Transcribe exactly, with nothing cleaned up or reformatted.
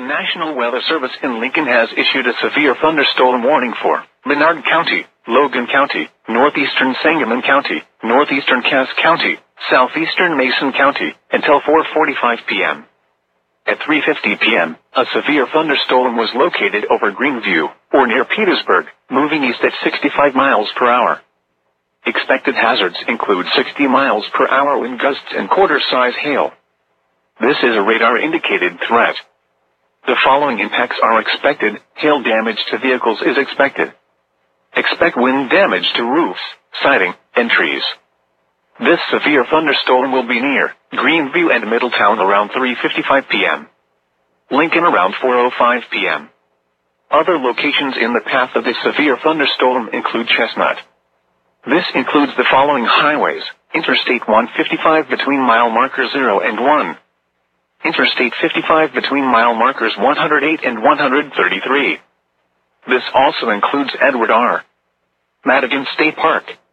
National Weather Service in Lincoln has issued a severe thunderstorm warning for Menard County, Logan County, northeastern Sangamon County, northeastern Cass County, southeastern Mason County, until four forty-five p.m. At three fifty p.m., a severe thunderstorm was located over Greenview, or near Petersburg, moving east at sixty-five miles per hour. Expected hazards include sixty miles per hour wind gusts and quarter-size hail. This is a radar-indicated threat. The following impacts are expected. Hail damage to vehicles is expected. Expect wind damage to roofs, siding, and trees. This severe thunderstorm will be near Greenview and Middletown around three fifty-five p.m. Lincoln around four oh five p.m. Other locations in the path of this severe thunderstorm include Chestnut. This includes the following highways: Interstate one fifty-five between mile markers zero and one. Interstate fifty-five between mile markers one hundred eight and one hundred thirty-three. This also includes Edward R. Madigan State Park.